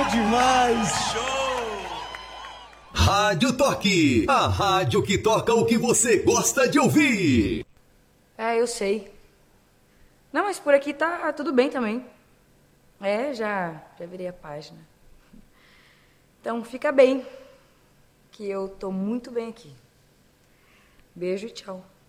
bom demais! Rádio Toque, a rádio que toca o que você gosta de ouvir. Eu sei. Não, mas por aqui tá tudo bem também. Já virei a página. Então fica bem, que eu tô muito bem aqui. Beijo e tchau.